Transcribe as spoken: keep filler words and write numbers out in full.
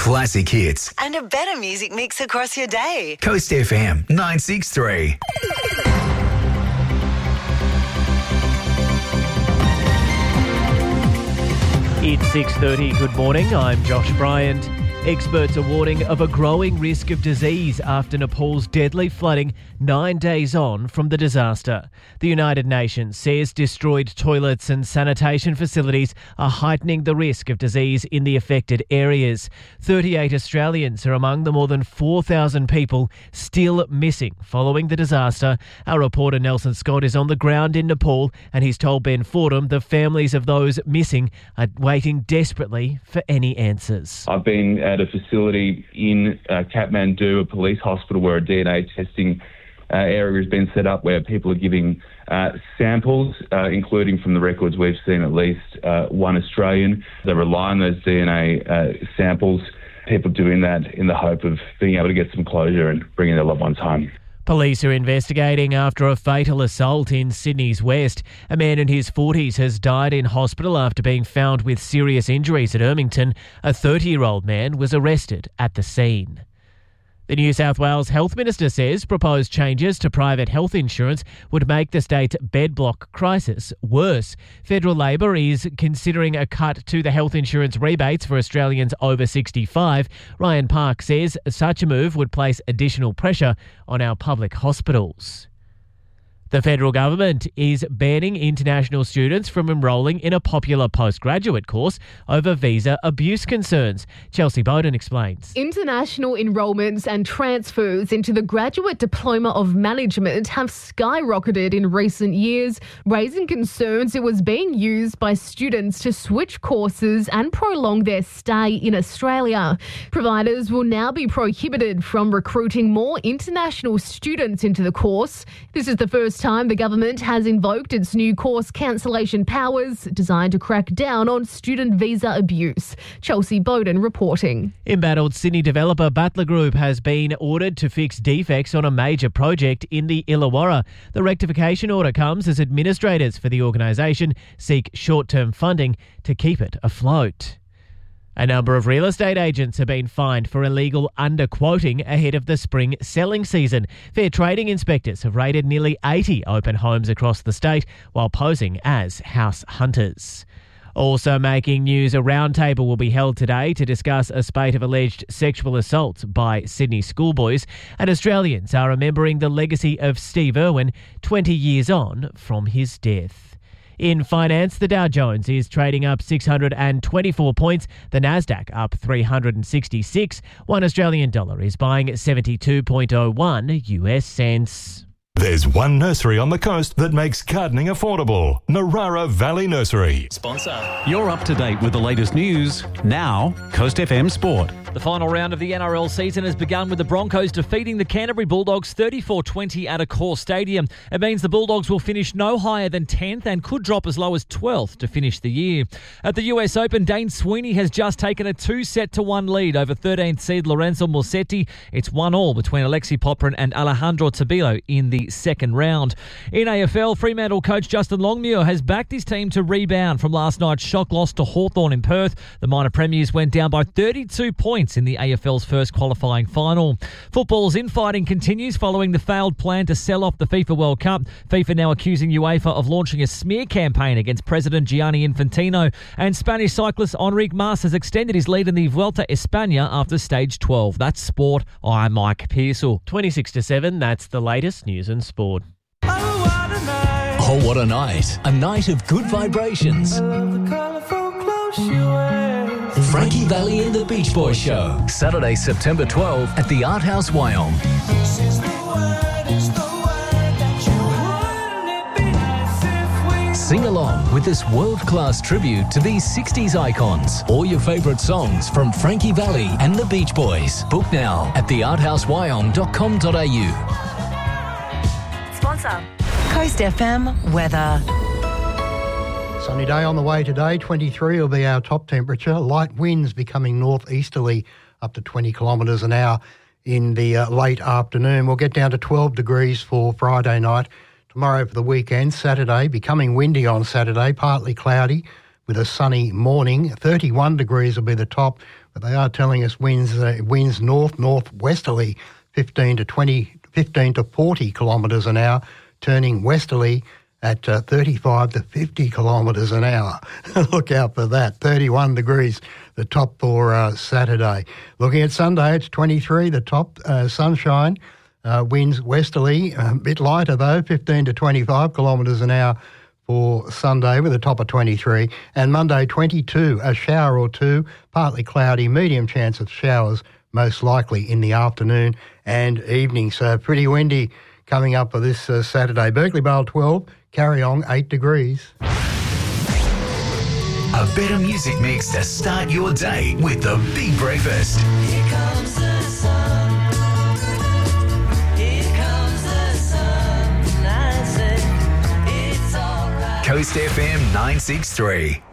classic hits, and a better music mix across your day. Coast F M nine sixty-three. It's six thirty. Good morning. I'm Josh Bryant. Experts are warning of a growing risk of disease after Nepal's deadly flooding nine days on from the disaster. The United Nations says destroyed toilets and sanitation facilities are heightening the risk of disease in the affected areas. thirty-eight Australians are among the more than four thousand people still missing following the disaster. Our reporter Nelson Scott is on the ground in Nepal, and he's told Ben Fordham the families of those missing are waiting desperately for any answers. I've been at a facility in uh, Kathmandu, a police hospital, where a D N A testing uh, area has been set up where people are giving uh, samples, uh, including from the records we've seen at least uh, one Australian. They rely on those D N A uh, samples, people doing that in the hope of being able to get some closure and bringing their loved ones home. Police are investigating after a fatal assault in Sydney's West. A man in his forties has died in hospital after being found with serious injuries at Ermington. A thirty-year-old man was arrested at the scene. The New South Wales Health Minister says proposed changes to private health insurance would make the state's bed block crisis worse. Federal Labor is considering a cut to the health insurance rebates for Australians over sixty-five. Ryan Park says such a move would place additional pressure on our public hospitals. The federal government is banning international students from enrolling in a popular postgraduate course over visa abuse concerns. Chelsea Bowden explains. International enrolments and transfers into the Graduate Diploma of Management have skyrocketed in recent years, raising concerns it was being used by students to switch courses and prolong their stay in Australia. Providers will now be prohibited from recruiting more international students into the course. This is the first time the government has invoked its new course cancellation powers designed to crack down on student visa abuse. Chelsea Bowden reporting. Embattled Sydney developer Butler Group has been ordered to fix defects on a major project in the Illawarra. The rectification order comes as administrators for the organisation seek short-term funding to keep it afloat. A number of real estate agents have been fined for illegal underquoting ahead of the spring selling season. Fair trading inspectors have raided nearly eighty open homes across the state while posing as house hunters. Also making news, a roundtable will be held today to discuss a spate of alleged sexual assaults by Sydney schoolboys, and Australians are remembering the legacy of Steve Irwin twenty years on from his death. In finance, the Dow Jones is trading up six hundred twenty-four points, the Nasdaq up three hundred sixty-six. One Australian dollar is buying seventy-two point oh one U S cents. There's one nursery on the coast that makes gardening affordable. Narara Valley Nursery. Sponsor. You're up to date with the latest news. Now, Coast F M Sport. The final round of the N R L season has begun with the Broncos defeating the Canterbury Bulldogs thirty-four twenty at Accor Stadium. It means the Bulldogs will finish no higher than tenth and could drop as low as twelfth to finish the year. At the U S Open, Dane Sweeney has just taken a two-set to one lead over thirteenth seed Lorenzo Musetti. It's one all between Alexi Poprin and Alejandro Tabilo in the second round. In A F L, Fremantle coach Justin Longmuir has backed his team to rebound from last night's shock loss to Hawthorn in Perth. The minor premiers went down by thirty-two points in the A F L's first qualifying final. Football's infighting continues following the failed plan to sell off the FIFA World Cup. FIFA now accusing UEFA of launching a smear campaign against President Gianni Infantino. And Spanish cyclist Enrique Mas has extended his lead in the Vuelta a España after stage twelve. That's sport. I'm Mike Pearsall. twenty-six to seven, that's the latest news and sport. Oh, what a night. A night of good vibrations. Frankie Valli and the Beach Boys Show. Saturday, September twelfth at the Art House, Wyong. Sing along with this world-class tribute to these sixties icons. All your favourite songs from Frankie Valli and the Beach Boys. Book now at the art house wyong dot com dot a u. Sponsor. Coast F M weather. Sunny day on the way today. twenty-three will be our top temperature. Light winds becoming northeasterly up to twenty kilometres an hour in the uh, late afternoon. We'll get down to twelve degrees for Friday night. Tomorrow for the weekend, Saturday, becoming windy on Saturday, partly cloudy, with a sunny morning. thirty-one degrees will be the top, but they are telling us winds uh, winds north northwesterly, fifteen to twenty, fifteen to forty kilometres an hour, turning westerly at uh, thirty-five to fifty kilometres an hour. Look out for that. thirty-one degrees, the top for uh, Saturday. Looking at Sunday, it's twenty-three, the top, uh, sunshine, uh, winds westerly, a bit lighter though, fifteen to twenty-five kilometres an hour for Sunday with a top of twenty-three. And Monday, twenty-two, a shower or two, partly cloudy, medium chance of showers, most likely in the afternoon and evening. So pretty windy coming up for this uh, Saturday. Berkeley Vale twelve, Carryong eight degrees. A better music mix to start your day with the Big Breakfast. Here comes the sun. Here comes the sun. I say it's all right. Coast F M nine six three.